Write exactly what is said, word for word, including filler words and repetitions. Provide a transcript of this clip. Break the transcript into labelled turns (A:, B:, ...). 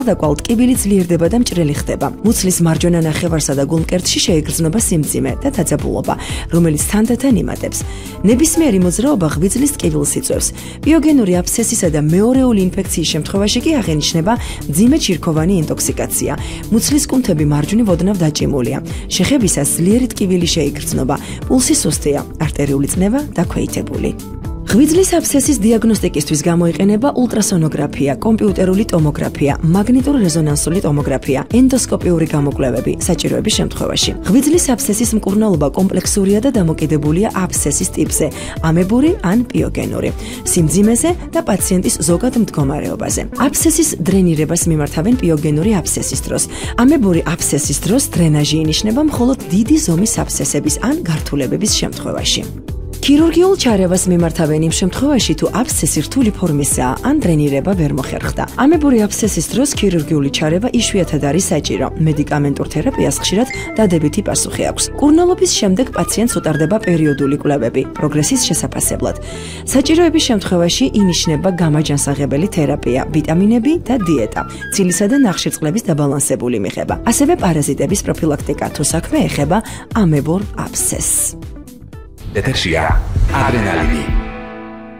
A: დაკვალ ტკივილი ძლიერდება და მჭრელი ხდება. მუცლის მარჯვენა ნახევარსა და გულმკერდში შეიგრძნობა სიმძიმე და დაძაბულობა, რომელიც თანდათან იმატებს. ნებისმიერი მოძრაობა ღვიძლის ტკივილს იწვევს. პიოგენური აბსცესისა და მეორეული ინფექციის შემთხვევაში კი აღენიშნება მძიმე ჩირქოვანი ინტოქსიკაცია. მუცლის კუნთები მარჯვნივ ოდნავ დაჭიმულია. შეხებისას ძლიერი ტკივილი შეიგრძნობა, პულსი სუსტია, არტერიული წნევა დაქვეითებული. ღვიძლის აბსცესის დიაგნოსტიკისთვის გამოიყენება ულტრასონოგრაფია, კომპიუტერული ტომოგრაფია, მაგნიტურ-რეზონანსული ტომოგრაფია, ენდოსკოპიური გამოკვლევები საჭიროების შემთხვევაში. ღვიძლის აბსცესის მკურნალობა კომპლექსურია და დამოკიდებულია აბსცესის ტიპზე, ამებური ან პიოგენური, სიმძიმეზე და პაციენტის ზოგად მდგომარეობაზე. აბსცესის დრენირებას მიმართავენ პიოგენური აბსცესის დროს. ამებური აბსცესის დროს დრენაჟი ინიშნება მხოლოდ დიდი ზომის აბსცესების ან გართულებების შემთხვევაში. ქირურგიულ ჩარევას მიმართავენ იმ შემთხვევაში, თუ აბსცესი რთული ფორმისაა ან დრენირება ვერ მოხერხდა. ამებური აბსცესის დროს ქირურგიული ჩარევა იშვიათად არის საჭირო. მედიკამენტურ თერაპიას ხშირად დადებითი პასუხი აქვს. კურნალობის შემდეგ პაციენტს უტარდება პერიოდული კვლევები პროგრესის შესაფასებლად. საჭიროების შემთხვევაში ინიშნება გამაჯანსაღებელი თერაპია, ვიტამინები და დიეტა, ცილისა და ნახშირწყლების დაბალანსებული მიღება, ასევე პარაზიტების პროფილაქტიკა, თუ საქმე ეხება ამებურ აბსცესს.
B: ეთერშია ადრენალინი.